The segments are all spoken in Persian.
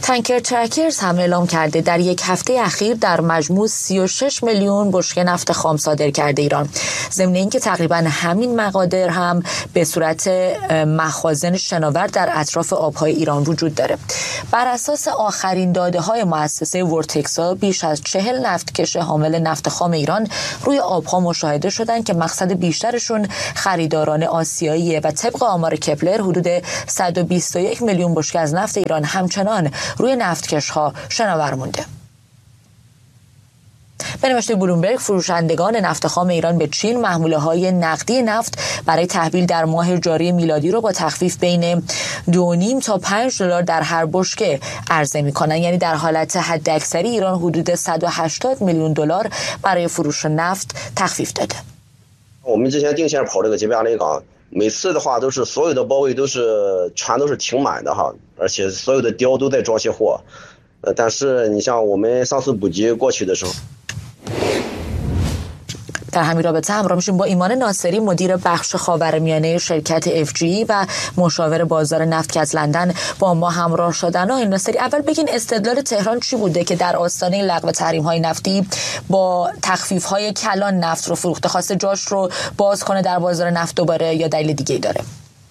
تانکر ترکرز هم اعلام کرده در یک هفته اخیر در مجموع 36 میلیون بشکه نفت خام صادر کرده ایران. ضمن اینکه تقریبا همین مقادیر هم به صورت مخازن شناور در اطراف آبهای ایران وجود داره. بر اساس آخرین داده‌های مؤسسه ورتکسا بیش از 40 نفتکش حامل نفت خام ایران روی آبها مشاهده شدند که مقصد بیشترشون خریداران آسیاییه و طبق آمار کپلر حدود 121 میلیون بشکه از نفت ایران همچنان روی نفتکش‌ها شناور مونده. به نوشته بلومبرگ، فروشندگان نفت خام ایران به چین محموله‌های نقدی نفت برای تحویل در ماه جاری میلادی رو با تخفیف بین 2.5 تا 5 دلار در هر بشکه عرضه می‌کنند. یعنی در حالت حداکثری ایران حدود 180 میلیون دلار برای فروش نفت تخفیف داده. 我们之前定线跑这个吉贝亚雷港，每次的话都是所有的包围都是船都是停满的哈，而且所有的雕都在装卸货。但是你像我们上次补给过去的时候。 در همین رابطه همراه میشیم با ایمان ناصری، مدیر بخش خاورمیانه شرکت FGE و مشاور بازار نفت که از لندن با ما همراه شدن. آقای ناصری، اول بگین استدلال تهران چی بوده که در آستانه لغو تحریم‌های نفتی با تخفیف‌های کلان نفت رو فروخته، خواسته جاش رو باز کنه در بازار نفت دوباره، یا دلیل دیگه‌ای داره؟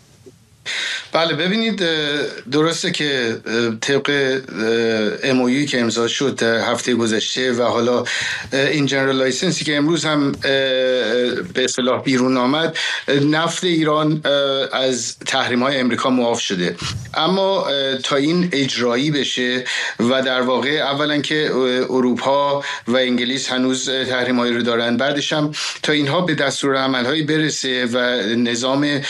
بله، ببینید درسته که طبق MOU که امضا شد در هفته گذشته و حالا این جنرال لایسنسی که امروز هم به اصطلاح بیرون آمد، نفت ایران از تحریم‌های امریکا معاف شده. اما تا این اجرایی بشه و در واقع اولا که اروپا و انگلیس هنوز تحریم‌هایی رو دارن، بعدش هم تا اینها به دستورالعمل‌هایی برسه و نظام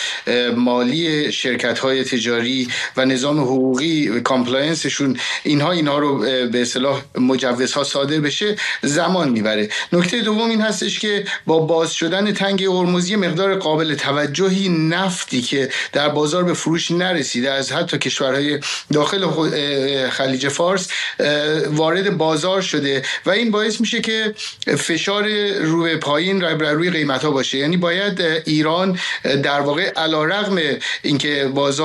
مالی شرکت‌های تجاری و نظام حقوقی کامپلاینسشون اینها رو به اصطلاح مجوزها صادر بشه، زمان میبره. نکته دوم این هستش که با باز شدن تنگ هرمز مقدار قابل توجهی نفتی که در بازار به فروش نرسیده از حتی کشورهای داخل خلیج فارس وارد بازار شده و این باعث میشه که فشار رو به پایین روی قیمت‌ها باشه. یعنی باید ایران در واقع علیرغم اینکه بازار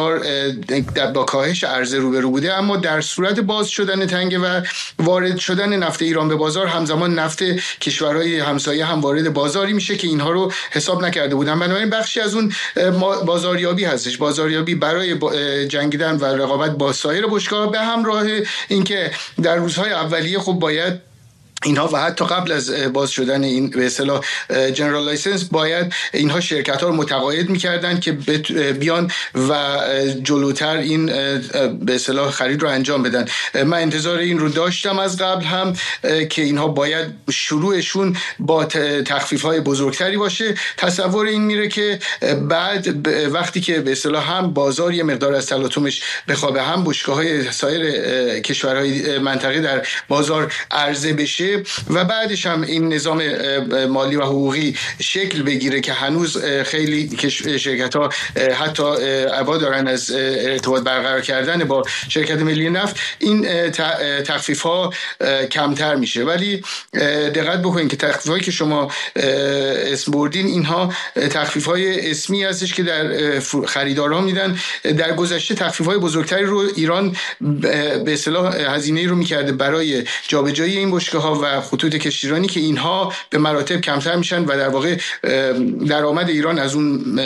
با کاهش عرضه روبرو بوده، اما در صورت باز شدن تنگه و وارد شدن نفت ایران به بازار، همزمان نفت کشورهای همسایه هم وارد بازاری میشه که اینها رو حساب نکرده بودن. بنابراین بخشی از اون بازاریابی هستش، بازاریابی برای جنگیدن و رقابت با سایر بشکه‌ها به همراه اینکه در روزهای اولیه خب باید اینها و حتی قبل از باز شدن این به اصطلاح جنرال لایسنس باید اینها شرکت‌ها رو متقاعد می‌کردن که بیان و جلوتر این به اصطلاح خرید رو انجام بدن. من انتظار این رو داشتم از قبل هم که اینها باید شروعشون با تخفیف‌های بزرگتری باشه. تصور این میره که بعد وقتی که به اصطلاح هم بازار یه مقدار از تلاطمش بخوابه، هم بشکه‌های سایر کشورهای منطقه در بازار عرضه بشه و بعدش هم این نظام مالی و حقوقی شکل بگیره که هنوز خیلی شرکت‌ها حتی ابا دارن از ارتباط برقرار کردن با شرکت ملی نفت، این تخفیف‌ها کمتر میشه. ولی دقت بکنید که تخفیف‌هایی که شما اسم بردین اینها تخفیف‌های اسمی هستش که در خریداران میدن. در گذشته تخفیف‌های بزرگتری رو ایران به اصطلاح هزینه‌ای رو می‌کرده برای جابجایی این بشکه‌ها و خطوط کشتیرانی که اینها به مراتب کمتر میشن و در واقع درآمد ایران از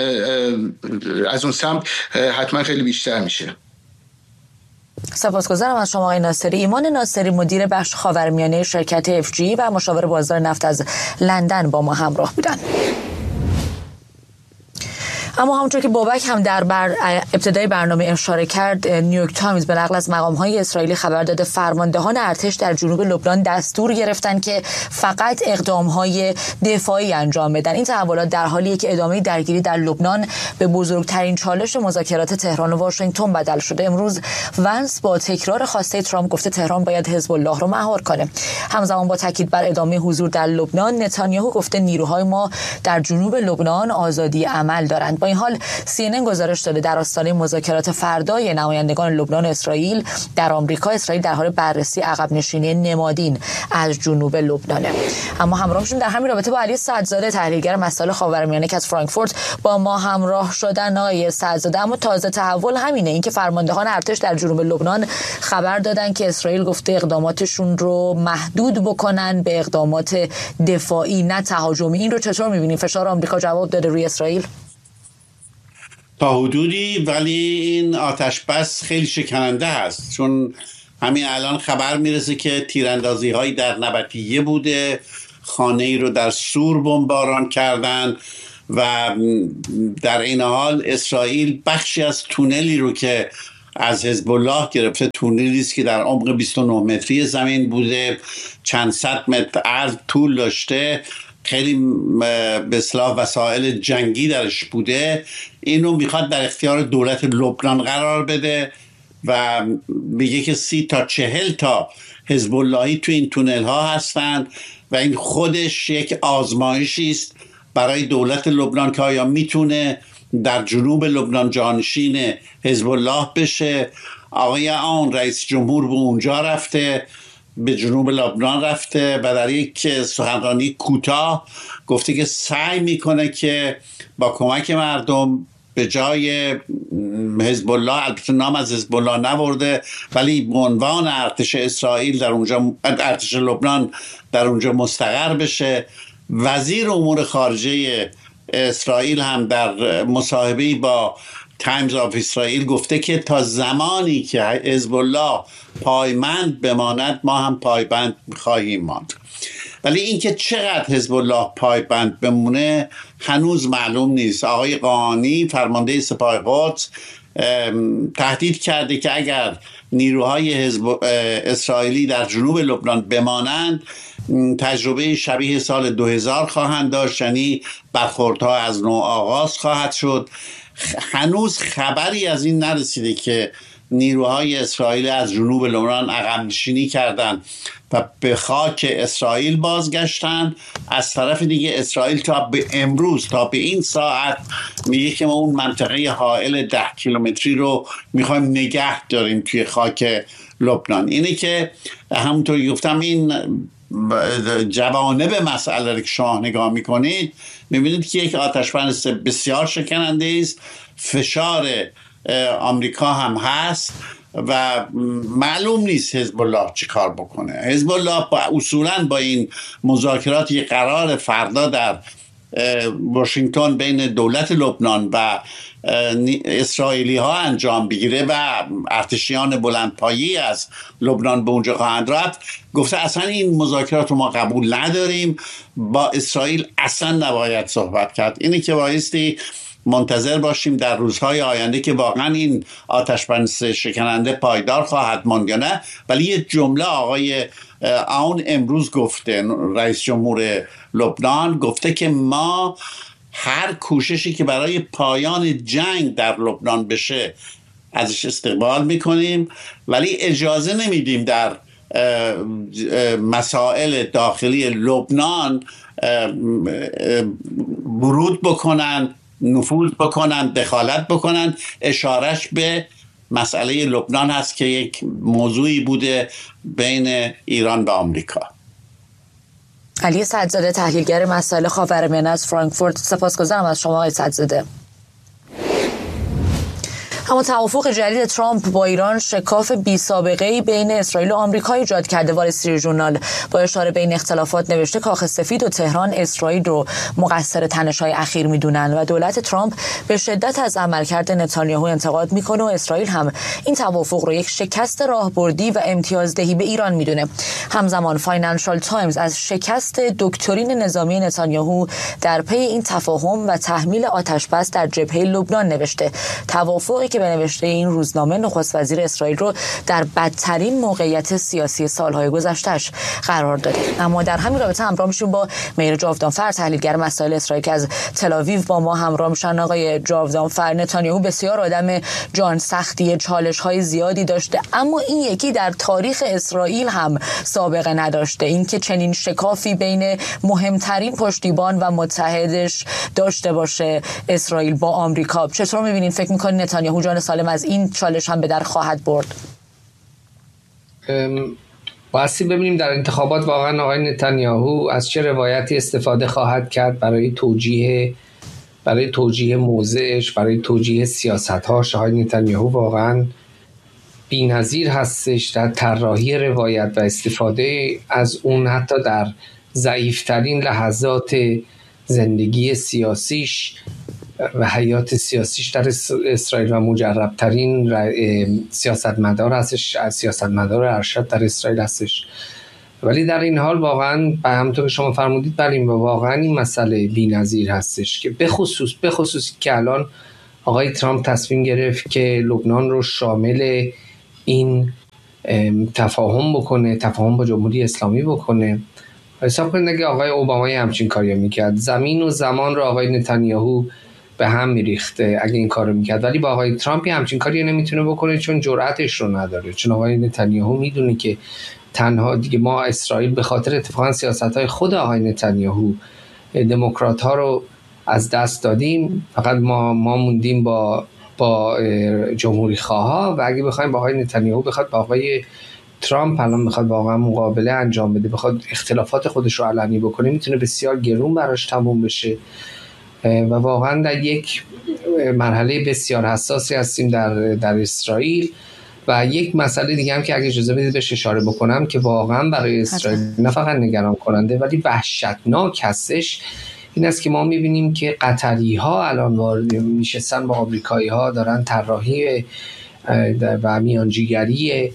اون سمت حتما خیلی بیشتر میشه. سپاسگزارم از شما آقای ناصری. ایمان ناصری، مدیر بخش خاورمیانه شرکت FGE و مشاور بازار نفت از لندن با ما همراه بودند. اما همونطور که بابک هم در ابتدای برنامه اشاره کرد، نیویورک تایمز به نقل از مقام‌های اسرائیلی خبر داده فرماندهان ارتش در جنوب لبنان دستور گرفتن که فقط اقدام‌های دفاعی انجام بدن. این تحولات در حالیه که ادامه درگیری در لبنان به بزرگترین چالش مذاکرات تهران و واشنگتن بدل شده. امروز ونس با تکرار خواسته ترامپ گفته تهران باید حزب الله رو مهار کنه. همزمان با تاکید بر ادامه حضور در لبنان، نتانیاهو گفته نیروهای ما در جنوب لبنان آزادی عمل دارند. با این حال CNN گزارش داده در آستانه مذاکرات فردای نمایندگان لبنان و اسرائیل در آمریکا، اسرائیل در حال بررسی عقب نشینی نمادین از جنوب لبنانه. اما همراهشون در همین رابطه با علی سعدزاده، تحلیلگر مسائل خاورمیانه که از فرانکفورت با ما همراه شدن. آقای سعدزاده، اما تازه تحول همینه، اینکه فرماندهان ارتش در جنوب لبنان خبر دادن که اسرائیل گفته اقداماتشون رو محدود بکنن به اقدامات دفاعی نه تهاجمی. این رو چطور می‌بینید؟ فشار آمریکا جواب داده روی اسرائیل تا حدودی، ولی این آتش بس خیلی شکننده هست، چون همین الان خبر میرسه که تیراندازی هایی در نبطیه بوده، خانه ای رو در سور بمباران کردن و در این حال اسرائیل بخشی از تونلی رو که از حزب الله گرفته، تونلی است که در عمق 29 متری زمین بوده، چند صد متر عرض طول داشته، خیلی به اصطلاح وسایل جنگی درش بوده، اینو میخواد در اختیار دولت لبنان قرار بده و میگه که 30 تا 40 تا حزب اللهی تو این تونل ها هستند و این خودش یک آزمایشی است برای دولت لبنان که آیا میتونه در جنوب لبنان جانشین حزب الله بشه. آقای آن رئیس جمهور به اونجا رفته، به جنوب لبنان رفته و در یک سخنرانی کوتاه گفته که سعی میکنه که با کمک مردم به جای حزب الله، البته نام از حزب الله نبرده، ولی به عنوان ارتش اسرائیل در اونجا، ارتش لبنان در اونجا مستقر بشه. وزیر امور خارجه اسرائیل هم در مصاحبه‌ای با تایمز آف اسرائیل گفته که تا زمانی که حزب الله پایبند بماند ما هم پایبند خواهیم ماند. ولی اینکه چقدر حزب الله پایبند بمونه هنوز معلوم نیست. آقای قاآنی فرمانده سپاه قدس تهدید کرده که اگر نیروهای حزب اسرائیلی در جنوب لبنان بمانند تجربه شبیه سال 2000 خواهند داشت، یعنی برخوردها از نو آغاز خواهد شد. هنوز خبری از این نرسیده که نیروهای اسرائیل از جنوب لبنان عقب نشینی کردند و به خاک اسرائیل بازگشتند. از طرف دیگه اسرائیل تا به امروز، تا به این ساعت میگه که ما اون منطقه حائل 10 کیلومتری رو میخوایم نگه داریم توی خاک لبنان. اینه که همونطور گفتم این جوانب مسئله رو که شما نگاه میکنید میبینید که یک آتش‌بس بسیار شکننده است. فشار آمریکا هم هست و معلوم نیست حزب الله چی کار بکنه. حزب الله اصولا با این مذاکرات یک قرار فردا در واشنگتن بین دولت لبنان و اسرائیلی ها انجام بگیره و ارتشیان بلندپایه‌ای از لبنان به اونجا خواهند رفت. گفته اصلا این مذاکرات رو ما قبول نداریم، با اسرائیل اصلا نباید صحبت کرد. اینه که بایستی منتظر باشیم در روزهای آینده که واقعا این آتش‌بس شکننده پایدار خواهد ماند یا نه. ولی یه جمله آقای آن امروز گفته، رئیس جمهور لبنان گفته که ما هر کوششی که برای پایان جنگ در لبنان بشه ازش استقبال میکنیم، ولی اجازه نمیدیم در مسائل داخلی لبنان ورود بکنن، نفوذ بکنن، دخالت بکنن. اشارش به مسئله لبنان هست که یک موضوعی بوده بین ایران و آمریکا. علی سعدزاده، تحلیلگر مسائل خاورمیانه از فرانکفورت، سپاسگزارم از شما آقای سعدزاده. اما توافق جدید ترامپ با ایران شکاف بی سابقه‌ای بین اسرائیل و آمریکا ایجاد کرده. وال استریت ژورنال با اشاره به این اختلافات نوشته کاخ سفید و تهران اسرائیل رو مقصر تنش‌های اخیر میدونن و دولت ترامپ به شدت از عملکرد نتانیاهو انتقاد میکنه و اسرائیل هم این توافق رو یک شکست راهبردی و امتیازدهی به ایران میدونه. همزمان فاینانشال تایمز از شکست دکترین نظامی نتانیاهو در پی این تفاهم و تحمیل آتش‌بس در جبهه لبنان نوشته. توافقی که که به نوشته این روزنامه نخست وزیر اسرائیل رو در بدترین موقعیت سیاسی سالهای گذشتهش قرار داده. اما در همین رابطه همراه میشیم با مهر جاودانفر، تحلیلگر مسائل اسرائیل که از تل آویو با ما همراه میشن. آقای جاودانفر، نتانیاهو بسیار آدم جان سختی، چالش‌های زیادی داشته، اما این یکی در تاریخ اسرائیل هم سابقه نداشته، اینکه چنین شکافی بین مهمترین پشتیبان و متحدش داشته باشه اسرائیل با آمریکا. چطور می‌بینید؟ فکر می‌کنید نتانیاهو جان سالم از این چالش هم به در خواهد برد؟ بایستی ببینیم در انتخابات واقعا آقای نتانیاهو از چه روایتی استفاده خواهد کرد برای توجیه موضعش، برای توجیه سیاست‌هاش. آقای نتانیاهو واقعا بی‌نظیر هستش در طراحی روایت و استفاده از اون، حتی در ضعیف‌ترین لحظات زندگی سیاسیش و حیات سیاسیش در اسرائیل و مجربترین سیاستمدار هستش، سیاستمدار ارشد در اسرائیل هستش. ولی در این حال واقعا همونطور که شما فرمودید بله، واقعا این مسئله بی‌نظیر هستش که به خصوص که الان آقای ترامپ تصمیم گرفت که لبنان رو شامل این تفاهم با جمهوری اسلامی بکنه. حساب کنید اگه آقای اوباما همچین کاری میکرد، زمین و زمان رو آقای نتانیاهو به هم میریخته اگه این کارو میکرد. ولی با آقای ترامپ همچین کاری نمیتونه بکنه چون جرأتش رو نداره، چون آقای نتانیاهو میدونه که تنها دیگه ما اسرائیل به خاطر اتفاقا سیاست‌های خود آقای نتانیاهو دموکرات‌ها رو از دست دادیم، فقط ما موندیم با جمهوری خواها. و اگه بخوایم با آقای نتانیاهو بخواد با آقای ترامپ الان بخواد واقعا مقابله انجام بده، بخواد اختلافات خودش رو علنی بکنه، میتونه بسیار گرون براش تموم بشه و واقعا در یک مرحله بسیار حساسی هستیم در اسرائیل. و یک مسئله دیگه هم که اگه اجازه بدید بهش اشاره بکنم که واقعا برای اسرائیل نه فقط نگران کننده ولی وحشتناک هستش، این است که ما میبینیم که قطری ها الان وارد میشستن با آمریکایی ها، دارن طراحی و میانجیگری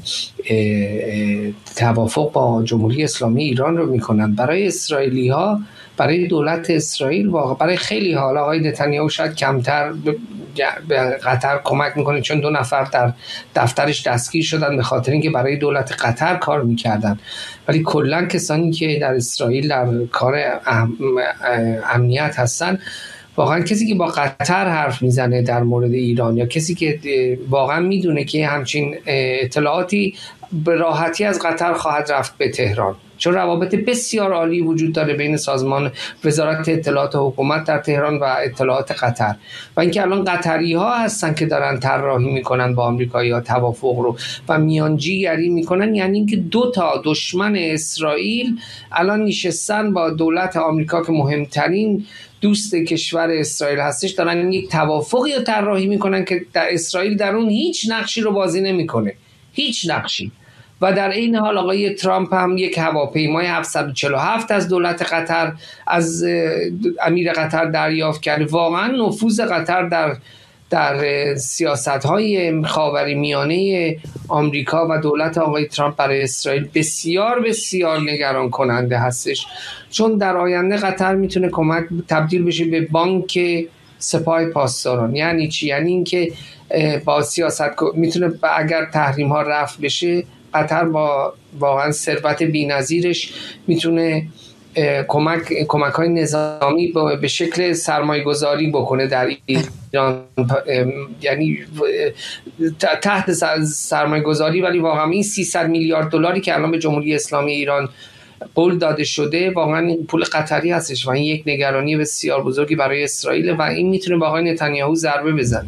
توافق با جمهوری اسلامی ایران رو میکنن. برای اسرائیلی ها، برای دولت اسرائیل، واقعا برای خیلی ها، آقای نتانیاهو شاید کمتر به قطر کمک میکنه چون 2 نفر در دفترش دستگیر شدن به خاطر اینکه برای دولت قطر کار میکردن، ولی کلا کسانی که در اسرائیل در کار امنیت هستن، واقعا کسی که با قطر حرف میزنه در مورد ایران یا کسی که واقعا میدونه که همچین اطلاعاتی به راحتی از قطر خواهد رفت به تهران، چون روابط بسیار عالی وجود داره بین سازمان وزارت اطلاعات حکومت در تهران و اطلاعات قطر. و اینکه الان قطری ها هستن که دارن طراحی میکنن با آمریکایی ها توافق رو و میانجیگری میکنن، یعنی اینکه 2 دشمن اسرائیل الان نشستن با دولت آمریکا که مهمترین دوست کشور اسرائیل هستش، دارن یک توافقی رو طراحی میکنن که در اسرائیل در اون هیچ نقشی رو بازی نمیکنه، هیچ نقشی. و در این حال آقای ترامپ هم یک هواپیمای 747 از دولت قطر، از امیر قطر دریافت کرد. واقعا نفوذ قطر در سیاست‌های خاورمیانه آمریکا و دولت آقای ترامپ برای اسرائیل بسیار بسیار نگران کننده هستش، چون در آینده قطر میتونه تبدیل بشه به بانک سپاه پاسداران. یعنی چی؟ یعنی اینکه با سیاست میتونه اگر تحریم ها رفع بشه، قطر با واقعا ثروت بی‌نظیرش میتونه کمک های نظامی به شکل سرمایه گذاری بکنه در ایران، یعنی تحت سرمایه گذاری، ولی واقعا این 300 میلیارد دلاری که الان به جمهوری اسلامی ایران قول داده شده واقعا پول قطری هستش و این یک نگرانی بسیار بزرگی برای اسرائیل و این میتونه به آقای نتانیاهو ضربه بزنه.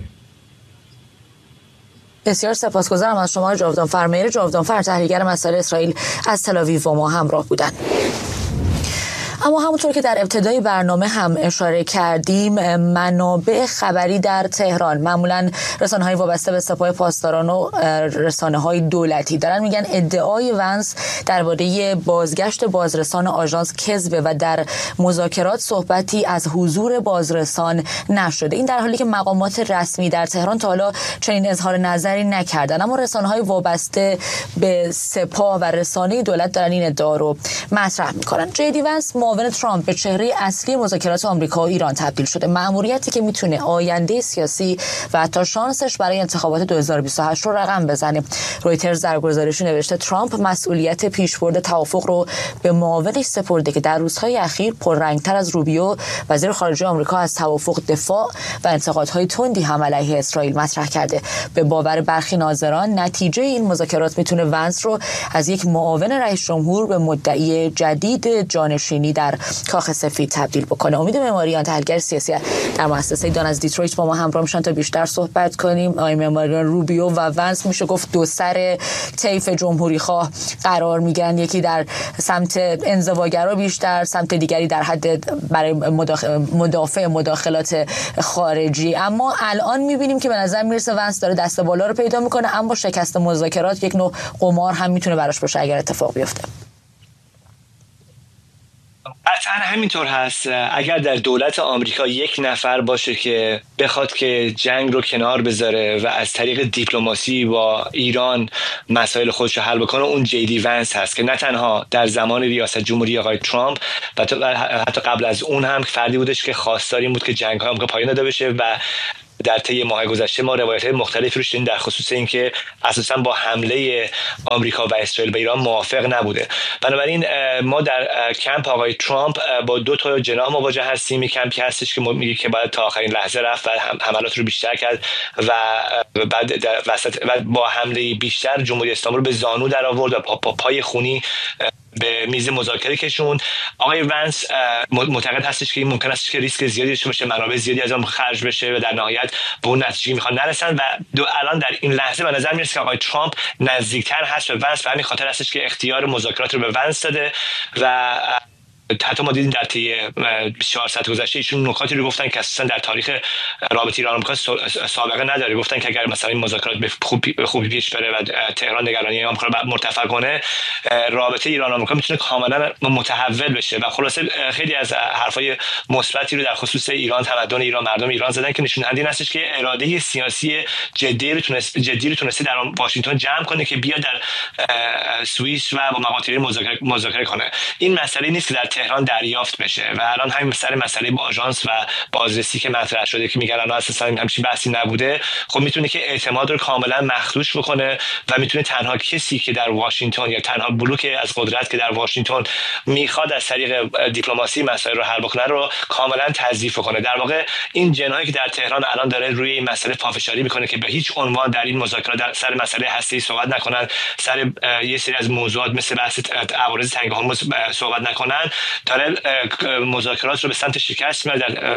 بسیار سپاسگزارم از شما جاودانفر. مهر جاودانفر، تحلیلگر مسائل اسرائیل از تل آویو با ما همراه بودن. اما همونطور که در ابتدای برنامه هم اشاره کردیم، منابع خبری در تهران، معمولا رسانه‌های وابسته به سپاه پاسداران و رسانه‌های دولتی، دارن میگن ادعای ونس درباره بازگشت بازرسان آژانس کذبه و در مذاکرات صحبتی از حضور بازرسان نشده. این در حالی که مقامات رسمی در تهران تا حالا چنین اظهار نظری نکردن، اما رسانه‌های وابسته به سپاه و رسانه دولت دارن این ادعا رو مطرح میکنن. جدی ونس معاون ترامپ به چهره اصلی مذاکرات آمریکا و ایران تبدیل شده. مأموریتی که میتونه آینده سیاسی و حتی شانسش برای انتخابات 2028 رو رقم بزنه. رویترز در گزارشی نوشته ترامپ مسئولیت پیشبرد توافق رو به معاونش سپرده که در روزهای اخیر پررنگتر از روبیو وزیر خارجه آمریکا از توافق دفاع و انتقادهای تندی هم علیه اسرائیل مطرح کرده. به باور برخی ناظران نتیجه این مذاکرات میتونه ونس رو از یک معاون رئیس جمهور به مدعی جدید جانشینی در کاخ سفید تبدیل بکنه. امید معماریان، تحلیلگر سیاسی در مؤسسه دان از دیترویت، با ما همراه میشن تا بیشتر صحبت کنیم. آقای معماریان، روبیو و ونس میشه گفت دو سر طیف جمهوری خواه قرار میگیرن، یکی در سمت انزواگرا بیشتر، سمت دیگری در حد برای مدافع مداخلات خارجی. اما الان میبینیم که به نظر میرسه ونس داره دست بالا رو پیدا میکنه، اما شکست مذاکرات یک نوع قمار هم میتونه براش باشه اگر اتفاق بیفته. قطعا همینطور هست. اگر در دولت آمریکا یک نفر باشه که بخواد که جنگ رو کنار بذاره و از طریق دیپلماسی با ایران مسائل خودش رو حل بکنه، اون جی ونس هست که نه تنها در زمان ریاست جمهوری آقای ترامپ و حتی قبل از اون هم فردی بودش که خواستار این بود که جنگ‌های آمریکا پایان داده بشه و در طی ماه گذشته ما روایت‌های مختلفی رو شنیدیم در خصوص اینکه اساساً با حمله آمریکا و اسرائیل به ایران موافق نبوده. بنابراین ما در کمپ آقای ترامپ با دو تا جناح مواجه هستیم. یک کمپی هستش که میگه که باید تا آخرین لحظه رفت و حملات رو بیشتر کرد و بعد در وسط با حمله بیشتر جمهوری اسلامی رو به زانو در آورد و پای خونی به میز مذاکره کشوند. آقای ونس معتقد هستش که این ممکن است که ریسک زیادی داشته باشه، منابع زیادی از اون خرج بشه و در نهایت به اون نتیجه میخوان نرسن و الان در این لحظه به نظر میرسه که آقای ترامپ نزدیکتر هست به ونس و همین خاطر هستش که اختیار مذاکرات رو به ونس داده و حتی ما دیدیم در طی 24 ساعت گذشته ایشون نکاتی رو گفتن که اساسا در تاریخ رابطه ایران آمریکا سابقه نداره. گفتن که اگر مثلا این مذاکرات به خوبی پیش بره و تهران نگرانی آمریکا رو مرتفع کنه، رابطه ایران آمریکا میتونه کاملا متحول بشه و خلاصه خیلی از حرفای مثبتی رو در خصوص ایران، تمدن ایران، مردم ایران زدن که نشون دهنده این هستش که اراده سیاسی جدی رو تونسته در واشنگتن جمع کنه که بیا در سوئیس و با مقاطع مذاکره کنه. این مسئله نیست که در تهران دریافت بشه و الان همین مسئله با آژانس و بازرسی که مطرح شده که میگن الان اساسا همچین بحثی نبوده، خب میتونه که اعتماد رو کاملا مخدوش بکنه و میتونه تنها کسی که در واشنگتن یا تنها بلوک از قدرت که در واشنگتن میخواد از طریق دیپلماسی مسائل رو حل بکنه رو کاملا تضعیف کنه. در واقع این جناحی که در تهران الان داره روی این مسئله پافشاری میکنه که به هیچ عنوان در این مذاکرات در سر مسئله هسته‌ای صحبت نکنن، سر یه سری از موضوعات مثل بحث عوارض تنگ هرمز صحبت نکنن، داره مذاکرات رو به سمت شکست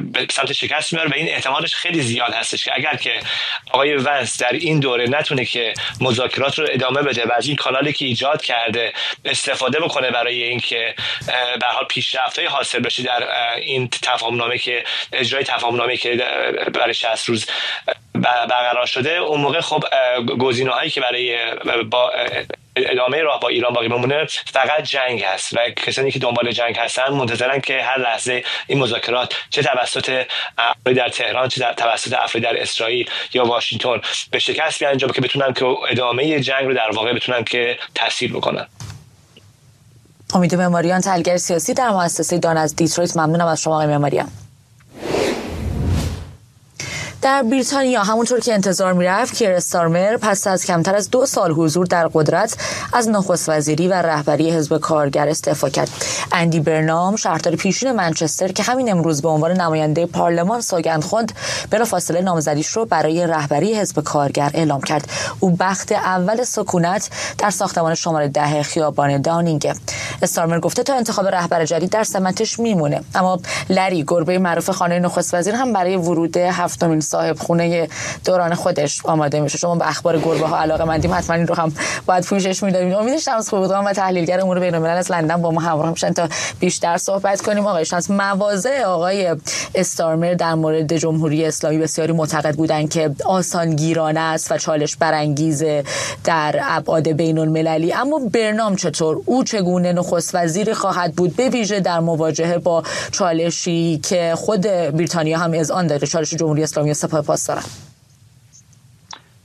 میاره و این احتمالش خیلی زیاد هستش که اگر که آقای ونس در این دوره نتونه که مذاکرات رو ادامه بده و از این کانالی که ایجاد کرده استفاده بکنه برای اینکه به هر حال پیشرفت‌های حاصل بشه در این تفاهم‌نامه که اجرای تفاهم‌نامه که برای 60 روز برقرار شده، اون موقع خب گزینه‌هایی که برای با ادامه راه با ایران باقی بمونه فقط جنگ هست و کسانی که دنبال جنگ هستن منتظرن که هر لحظه این مذاکرات چه توسط افراد در تهران چه توسط افراد در اسرائیل یا واشنگتن به شکست بیانجامه که بتونن که ادامه جنگ رو در واقع بتونن که تسهیل بکنن. امید معماریان، تحلیلگر سیاسی در مؤسسه دان از دیترویت، ممنونم از شما آقای معماریان. در بریتانیا همونطور که انتظار می‌رفت، کیر استارمر پس از کمتر از 2 سال حضور در قدرت از نخست وزیری و رهبری حزب کارگر استعفا کرد. اندی برنام، شهردار پیشین منچستر که همین امروز به عنوان نماینده پارلمان سوگند خورد، بلافاصله نامزدیش رو برای رهبری حزب کارگر اعلام کرد. او بخت اول سکونت در ساختمان شماره 10 خیابان داونینگ. استارمر گفته تا انتخاب رهبر جدید در سمتش میمونه، اما لری، گربه معروف خانه نخست وزیر، هم برای ورود 7مین صاحب خونه دوران خودش آماده میشه. شما به اخبار گربه ها علاقه‌مندیم، حتما این رو هم باید پوشش میدادید. امید شمس خوبودان و تحلیلگر امور بین‌الملل از لندن با ما همراه میشن تا بیشتر صحبت کنیم. آقای شمس، مواضع آقای استارمر در مورد جمهوری اسلامی بسیاری معتقد بودند که آسانگیرانه است و چالش برانگیز در ابعاد بین‌المللی، اما برنام چطور؟ او چگونه نخست وزیر خواهد بود، به ویژه در مواجهه با چالشی که خود بریتانیا هم اذعان داره، چالش جمهوری اسلامی سپاه پاسداران؟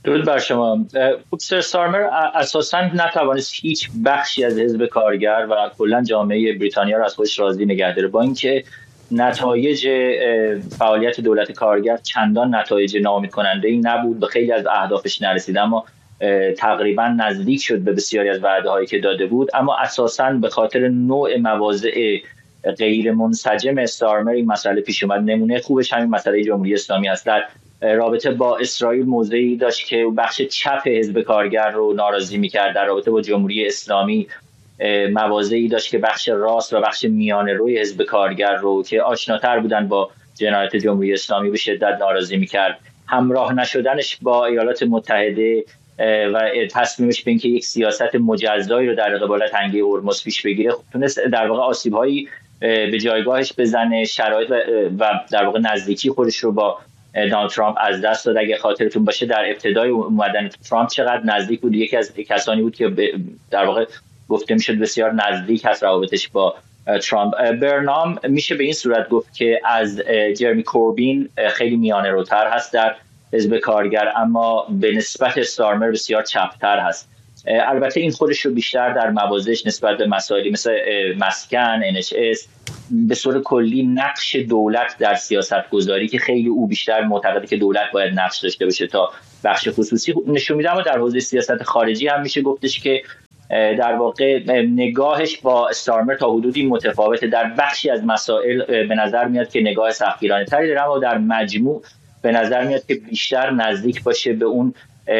درود بر شما. سر استارمر اساساً نتوانست هیچ بخشی از حزب کارگر و کلاً جامعه بریتانیا را از خودش راضی نگه داره، با اینکه نتایج فعالیت دولت کارگر چندان نتایج ناامید کننده ای نبود، به خیلی از اهدافش نرسید، اما تقریبا نزدیک شد به بسیاری از وعده‌هایی که داده بود. اما اساساً به خاطر نوع مواضع غیر منسجم استارمر این مسئله پیش اومد. نمونه خوبش همین مسئله جمهوری اسلامی است. در رابطه با اسرائیل موضعی داشت که بخش چپ حزب کارگر رو ناراضی می‌کرد، در رابطه با جمهوری اسلامی مواضعی داشت که بخش راست و بخش میانه روی حزب کارگر رو که آشناتر بودن با جنایت جمهوری اسلامی به شدت ناراضی می‌کرد. همراه نشدنش با ایالات متحده و تصمیمش به اینکه یک سیاست مجزایی رو در قبال تنگه هرمز پیش بگیره، تونست در واقع آسیب‌هایی به جایگاهش بزنه، شرایط و در واقع نزدیکی خودش رو با دونالد ترامپ از دست داد. اگه خاطرتون باشه در ابتدای اومدن ترامپ چقدر نزدیک بود، یکی از کسانی بود که در واقع گفته میشد بسیار نزدیک هست روابطش با ترامپ. برنام میشه به این صورت گفت که از جرمی کوربین خیلی میانه روتر هست در حزب کارگر، اما به نسبت استارمر بسیار چپتر هست. البته این خودش رو بیشتر در مواضعش نسبت به مسائلی مثل مسکن، NHS، به صورت کلی نقش دولت در سیاست گذاری که خیلی او بیشتر معتقده که دولت باید نقش داشته باشه تا بخش خصوصی نشون میده. اما در حوزه سیاست خارجی هم میشه گفتش که در واقع نگاهش با استارمر تا حدودی متفاوته. در بخشی از مسائل به نظر میاد که نگاه سختگیرانه تری داره، اما در مجموع به نظر میاد که بیشتر نزدیک باشه به اون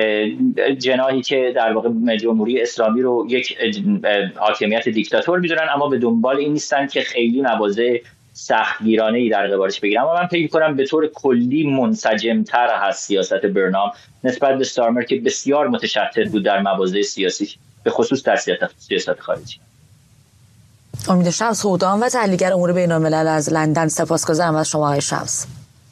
جناحی که در واقع جمهوری اسلامی رو یک حاکمیت دیکتاتور میدونن، اما به دنبال این نیستن که خیلی مواضع سختگیرانه‌ای در قبالش بگیرن. اما من فکر می‌کنم به طور کلی منسجم‌تر هست سیاست برنام نسبت به استارمر که بسیار متشتت بود در مواضع سیاسی، به خصوص در سیاست خارجی. امید شمس هودان و تحلیلگر امور بین‌الملل از لندن، سپاسگزارم از شما آقای شمس.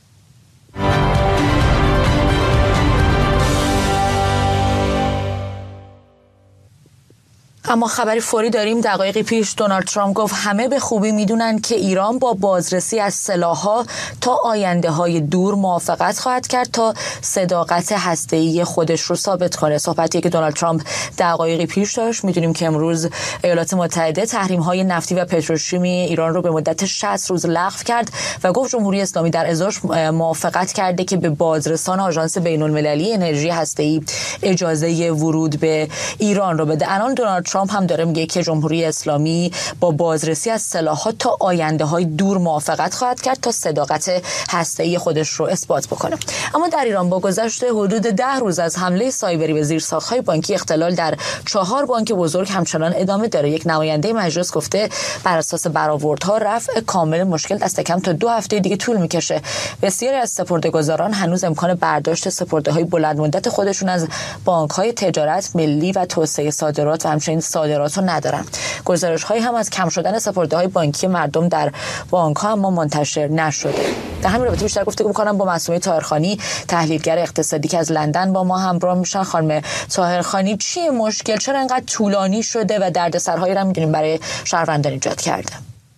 اما خبری فوری داریم. دقایقی پیش دونالد ترامپ گفت همه به خوبی میدونن که ایران با بازرسی از سلاح‌ها تا آینده‌های دور موافقت خواهد کرد تا صداقت هسته‌ای خودش رو ثابت کنه. صحبتی که دونالد ترامپ دقایقی پیش داشت. میدونیم که امروز ایالات متحده تحریم‌های نفتی و پتروشیمی ایران رو به مدت 60 روز لغو کرد و گفت جمهوری اسلامی در ازاش موافقت کرده که به بازرسان آژانس بین‌المللی انرژی هسته‌ای اجازه ورود به ایران رو بده. الان دونالد ترامپ هم داره میگه که جمهوری اسلامی با بازرسی از سلاح‌ها تا آینده‌های دور موافقت خواهد کرد تا صداقت هسته‌ای خودش رو اثبات بکنه. اما در ایران با گذشت حدود 10 روز از حمله سایبری به زیرساخت‌های بانکی، اختلال در 4 بانک بزرگ همچنان ادامه داره. یک نماینده مجلس گفته بر اساس برآوردها رفع کامل مشکل دست کم تا 2 هفته دیگه طول میکشه. بسیاری از سپرده‌گذاران هنوز امکان برداشت سپرده‌های بلند مدت خودشون از بانک‌های تجارت ملی و توسعه صادرات و همچنین صادرات رو ندارن. گزارش‌هایی هم از کم شدن سپرده‌های بانکی مردم در بانک‌ها اما منتشر نشده. در همین رابطه بیشتر گفتگو می‌کنم با معصومه طاهرخانی، تحلیلگر اقتصادی که از لندن با ما همراه میشن. خانم طاهرخانی، چیه مشکل؟ چرا اینقدر طولانی شده و دردسرهایی رو می‌دونیم برای شهروندان ایجاد کرده؟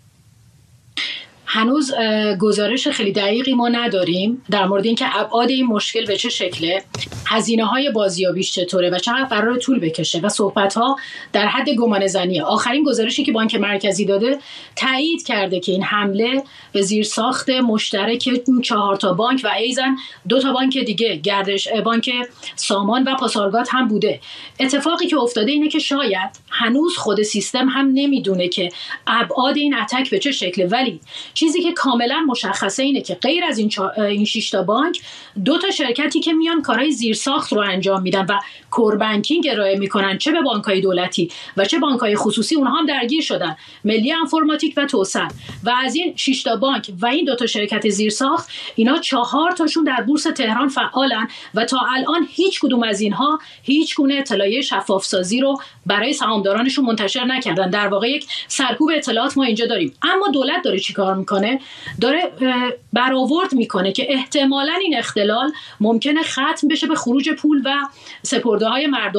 هنوز گزارش خیلی دقیقی ما نداریم در مورد اینکه ابعاد این مشکل به چه شکله، هزینه‌های بازیابیش چطوره و چقدر قراره طول بکشه و صحبت‌ها در حد گمانه‌زنیه. آخرین گزارشی که بانک مرکزی داده تایید کرده که این حمله به زیرساخت مشترک 4 تا بانک و ایزن 2 تا بانک دیگه، گردش بانک سامان و پاسارگاد هم بوده. اتفاقی که افتاده اینه که شاید هنوز خود سیستم هم نمیدونه که ابعاد این اتک به چه شکله، ولی چیزی که کاملا مشخصه اینه که غیر از این 6 تا بانک، 2 تا شرکتی که میان کارهای زیرساخت رو انجام میدن و کور بانکینگ ارائه میکنن، چه به بانک‌های دولتی و چه بانک‌های خصوصی، اونها هم درگیر شدن، ملی انفرماتیک و توسن. و از این 6 تا بانک و این 2 تا شرکت زیرساخت، اینا 4 تاشون در بورس تهران فعالن و تا الان هیچ کدوم از اینها هیچ گونه اطلاعیه شفاف سازی رو برای سهامدارانشون منتشر نکردن. در واقع یک سرکوب اطلاعات ما اینجا داریم. اما دولت داره چیکار میکنه؟ داره برآورد میکنه که احتمالاً این اختلال ممکنه ختم بشه به خروج پول و سپرده‌های مردم.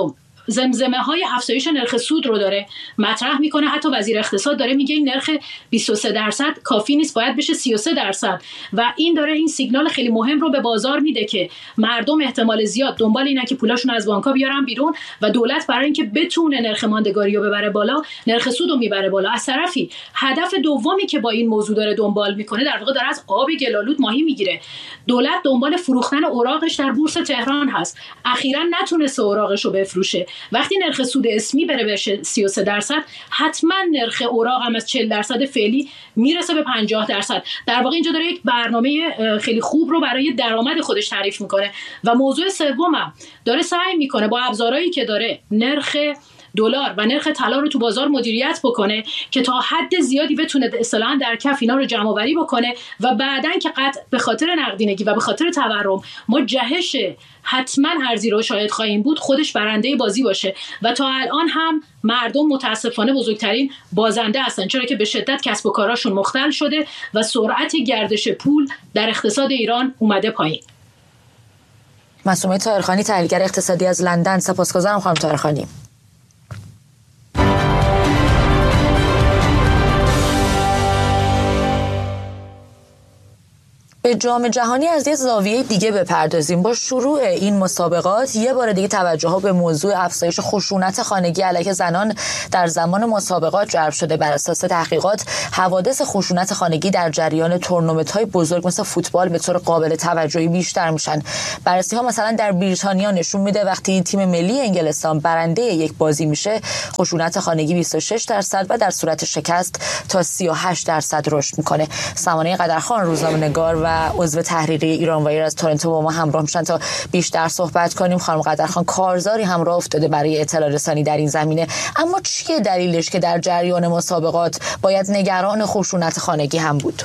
زمزمه های افزایش نرخ سود رو داره مطرح میکنه. حتی وزیر اقتصاد داره میگه این نرخ 23% کافی نیست، باید بشه 33%. و این داره این سیگنال خیلی مهم رو به بازار میده که مردم احتمال زیاد دنبال اینن که پولاشون از بانک‌ها بیارن بیرون و دولت برای اینکه بتونه نرخ ماندگاری رو ببره بالا، نرخ سود رو میبره بالا. از طرفی هدف دومی که با این موضوع داره دنبال میکنه، در واقع داره از آب گلالود ماهی میگیره. دولت دنبال فروختن اوراقش در بورس تهران هست. اخیراً نتونسته اوراقش رو بفروشه. وقتی نرخ سود اسمی بره بشه 33%، حتما نرخ اوراق هم از 40% فعلی میرسه به 50%. در واقع اینجا داره یک برنامه خیلی خوب رو برای درآمد خودش تعریف میکنه. و موضوع سومم داره سعی میکنه با ابزارهایی که داره نرخ دلار و نرخ طلا رو تو بازار مدیریت بکنه که تا حد زیادی بتونه اصطلاحاً در کف اینا رو جمع آوری بکنه و بعدن که قطع به خاطر نقدینگی و به خاطر تورم ما جهش حتما ارزی رو شاهد خواهیم بود، خودش برنده بازی باشه. و تا الان هم مردم متاسفانه بزرگترین بازنده هستن، چرا که به شدت کسب و کاراشون مختل شده و سرعت گردش پول در اقتصاد ایران اومده پایین. معصومه طاهرخانی، تحلیلگر اقتصادی از لندن. سپاسگزارم خانم طاهرخانی. به جام جهانی از یه زاویه دیگه بپردازیم. با شروع این مسابقات یه بار دیگه توجه ها به موضوع افزایش خشونت خانگی علیه زنان در زمان مسابقات جلب شده. بر اساس تحقیقات حوادث خشونت خانگی در جریان تورنمنت‌های بزرگ مثل فوتبال به طور قابل توجهی بیشتر میشن. بررسی‌ها مثلا در بریتانیا نشون میده وقتی تیم ملی انگلستان برنده یک بازی میشه، خشونت خانگی 26% و در صورت شکست تا 38% رشد میکنه. سمانه قدرخان، روزنامه‌نگار و عضو تحریری ایرانوایر از تورنتو با ما همراه میشن تا بیشتر صحبت کنیم. خانم قدرخان، کارزاری هم راه افتاده برای اطلاع رسانی در این زمینه، اما چیه دلیلش که در جریان مسابقات باید نگران خشونت خانگی هم بود؟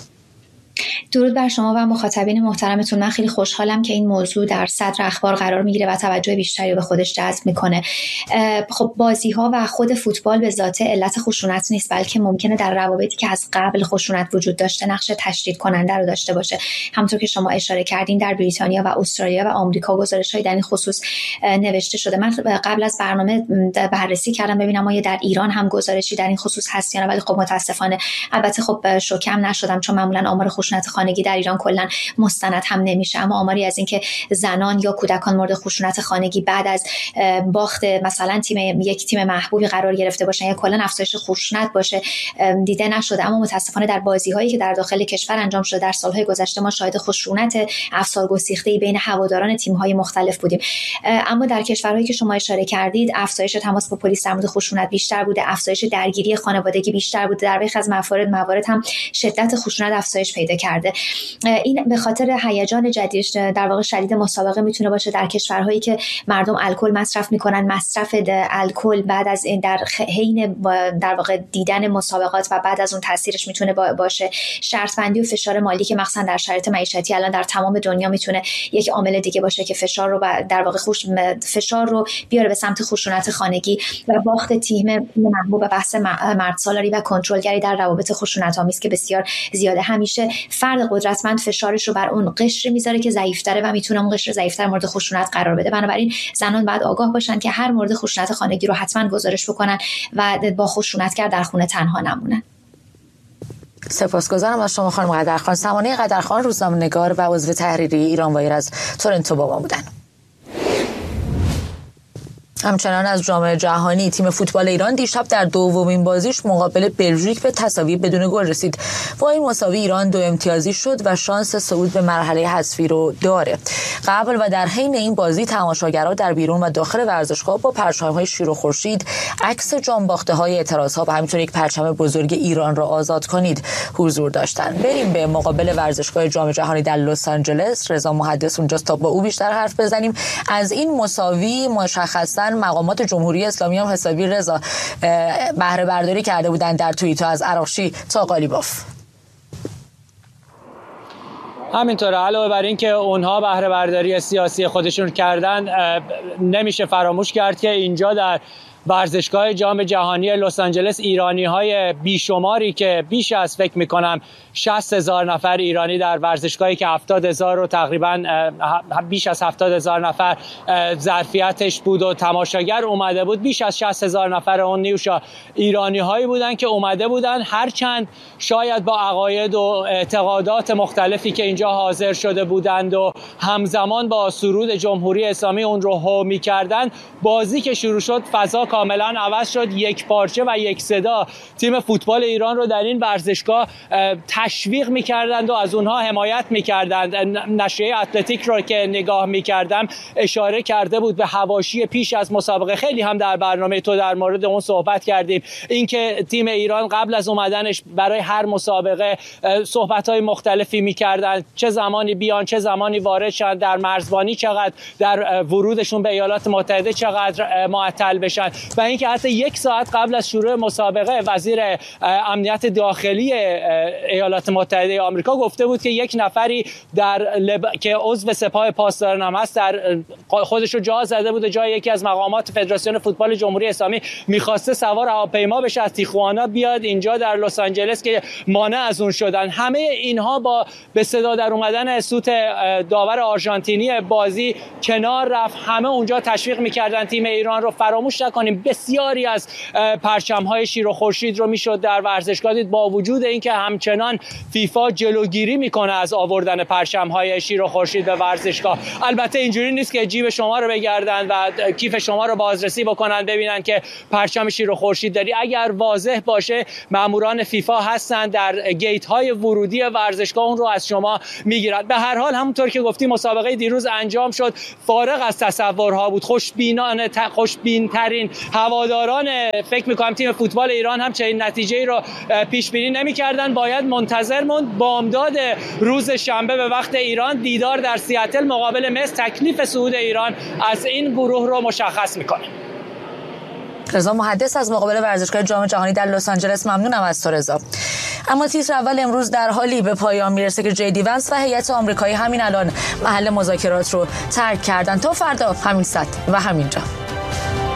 درود بر شما و مخاطبین محترمتون. من خیلی خوشحالم که این موضوع در صدر اخبار قرار میگیره و توجه بیشتری به خودش جذب میکنه. خب بازی ها و خود فوتبال به ذات علت خشونت نیست، بلکه ممکنه در روابطی که از قبل خشونت وجود داشته نقش تشدید کننده رو داشته باشه. همونطور که شما اشاره کردین در بریتانیا و استرالیا و آمریکا گزارش‌هایی در این خصوص نوشته شده. من قبل از برنامه بررسی کردم ببینم ما در ایران هم گزارشی در این خصوص هست یا نه، ولی خب متاسفانه البته خب شوکم نشدم، چون معمولا آمار خشونت خانگی در ایران کلا مستند هم نمیشه، اما آماری از اینکه زنان یا کودکان مورد خشونت خانگی بعد از باخت مثلا یک تیم محبوبی قرار گرفته باشن یا کلا افزایش خشونت باشه دیده نشده. اما متاسفانه در بازی‌هایی که در داخل کشور انجام شده در سال‌های گذشته ما شاهد خشونت افسارگسیخته‌ای بین هواداران تیم‌های مختلف بودیم. اما در کشورهایی که شما اشاره کردید افزایش تماس با پلیس در مورد خشونت بیشتر بوده، افزایش درگیری خانوادگی بیشتر بوده، در برخی از موارد هم شدت خشونت افزایش پیدا کرده. این به خاطر هیجان جدید در واقع شدید مسابقه میتونه باشه در کشورهایی که مردم الکل مصرف میکنن. مصرف الکل بعد از این در حین در واقع دیدن مسابقات و بعد از اون تاثیرش میتونه باشه. شرط بندی و فشار مالی که مثلا در شرایط معیشتی الان در تمام دنیا میتونه یک عامل دیگه باشه که فشار رو در واقع فشار رو بیاره به سمت خشونت خانگی و باخت تیم محبوب به بحث مردسالاری و کنترلگری در روابط خشونت‌آمیز که بسیار زیاده. همیشه فرد قدرتمند فشارش رو بر اون قشر میذاره که ضعیف‌تره و میتونه اون قشر ضعیف‌تر مورد خشونت قرار بده. بنابراین زنان باید آگاه باشن که هر مورد خشونت خانگی رو حتما گزارش بکنن و با خشونتگر در خونه تنها نمونن. سپاسگزارم از شما خانم قدرخان. سمانه قدرخان، روزنامه‌نگار و عضو تحریری ایرانوایر از تورنتو با ما بودن. همچنان از جام جهانی، تیم فوتبال ایران دیشب در دومین بازیش مقابل بلژیک به تساوی بدون گل رسید. با این مساوی ایران 2 امتیازی شد و شانس صعود به مرحله حذفی رو داره. قبل و در حین این بازی تماشاگرها در بیرون و داخل ورزشگاه با پرچم‌های شیر و خورشید، عکس جانباخته‌های اعتراض‌ها و همینطور یک پرچم بزرگ ایران را آزاد کنید حضور داشتند. بریم به مقابل ورزشگاه جام جهانی در لس آنجلس. رضا محدث اونجاست تا با او بیشتر حرف بزنیم. از این مساوی مشخصاً مقامات جمهوری اسلامی هم حسابی رضا بهره برداری کرده بودن در توییتر از عراقچی تا قالیباف. همینطوره. علاوه بر این که اونها بهره برداری سیاسی خودشون کردن، نمیشه فراموش کرد که اینجا در ورزشگاه جام جهانی لس آنجلس ایرانی‌های بیشماری که بیش از فکر می‌کنم 60,000 نفر ایرانی در ورزشگاهی که 70,000 و تقریبا بیش از 70,000 نفر ظرفیتش بود و تماشاگر اومده بود. بیش از 60,000 نفر اون نیوشا ایرانی هایی بودن که اومده بودن، هرچند شاید با عقاید و اعتقادات مختلفی که اینجا حاضر شده بودند و همزمان با سرود جمهوری اسلامی اون رو هو می‌کردن. بازی که شروع شد فضا کاملا عوض شد، یک پارچه و یک صدا تیم فوتبال ایران رو در این ورزشگاه تشویق می‌کردند و از اونها حمایت می‌کردند. نشریه اتلتیک رو که نگاه می‌کردم اشاره کرده بود به حواشی پیش از مسابقه، خیلی هم در برنامه تو در مورد اون صحبت کردیم، اینکه تیم ایران قبل از اومدنش برای هر مسابقه صحبت‌های مختلفی می‌کردند، چه زمانی بیان چه زمانی وارد شدن، در مرزبانی چقدر، در ورودشون به ایالات متحده چقدر معطل بشن و اینکه حتی یک ساعت قبل از شروع مسابقه وزیر امنیت داخلی ایالات متحده آمریکا گفته بود که یک نفری که عضو سپاه پاسداران هم هست در خودش رو جا زده بود جای یکی از مقامات فدراسیون فوتبال جمهوری اسلامی، می‌خواسته سوار هواپیما بشه از تیخوانا بیاد اینجا در لس آنجلس که مانع از اون شدن. همه اینها با به صدا در اومدن سوت داور آرژانتینی بازی کنار رفت. همه اونجا تشویق می‌کردن تیم ایران رو. فراموش نکنیم بسیاری از پرچم‌های شیر و خورشید رو میشد در ورزشگاه دید، با وجود اینکه همچنان فیفا جلوگیری میکنه از آوردن پرچم‌های شیر و خورشید به ورزشگاه. البته اینجوری نیست که جیب شما رو بگردن و کیف شما رو بازرسی بکنن ببینن که پرچم شیر و خورشید داری. اگر واضح باشه ماموران فیفا هستن در گیت‌های ورودی ورزشگاه اون رو از شما میگیرن. به هر حال همونطور که گفتی مسابقه دیروز انجام شد، فارغ از تصورها بود. خوشبین‌ترین هواداران فکر می‌کنم تیم فوتبال ایران هم چنین نتیجه‌ای رو پیش بینی نمی‌کردن. باید منتظر موند بامداد روز شنبه به وقت ایران دیدار در سیاتل مقابل مصر تکلیف صعود ایران از این گروه رو مشخص می‌کنه. رضا محدث از مقابل ورزشگاه جام جهانی در لس آنجلس، ممنونم از تو رضا. اما تیتر اول امروز در حالی به پایان میرسه که جی دی ونس و هیئت آمریکایی همین الان محل مذاکرات رو ترک کردن. تا فردا همین ساعت و همینجا.